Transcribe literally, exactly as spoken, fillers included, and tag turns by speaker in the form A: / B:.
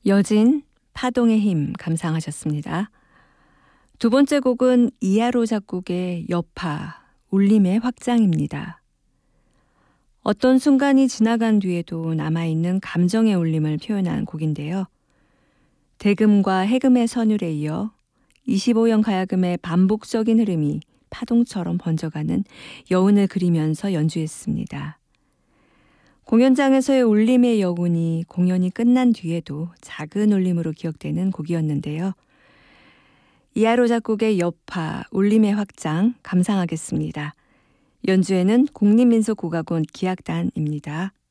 A: 여진, 파동의 힘 감상하셨습니다. 두 번째 곡은 이하로 작곡의 여파, 울림의 확장입니다. 어떤 순간이 지나간 뒤에도 남아있는 감정의 울림을 표현한 곡인데요. 대금과 해금의 선율에 이어 이십오 형 가야금의 반복적인 흐름이 파동처럼 번져가는 여운을 그리면서 연주했습니다. 공연장에서의 울림의 여운이 공연이 끝난 뒤에도 작은 울림으로 기억되는 곡이었는데요. 이하로 작곡의 여파, 울림의 확장 감상하겠습니다. 연주에는 국립민속국악원 기악단입니다.